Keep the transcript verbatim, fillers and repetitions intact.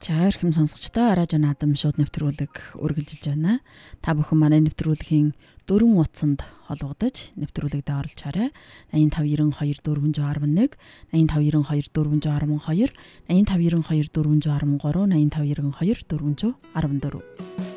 За эрхэм сонсогчдоо радио наадам шууд нэвтрүүлэг үргэлжилж байна. Та бүхэн манай нэвтрүүлгийн дөрвөн утсанд холбогдож нэвтрүүлэгт оролж хараа. найман тав ерөн хоёр дөрвөн арван нэг, найман тав ерөн хоёр дөрвөн арван хоёр, найман тав ерөн хоёр дөрвөн арван гурав, найман тав ерөн хоёр дөрвөн арван дөрв.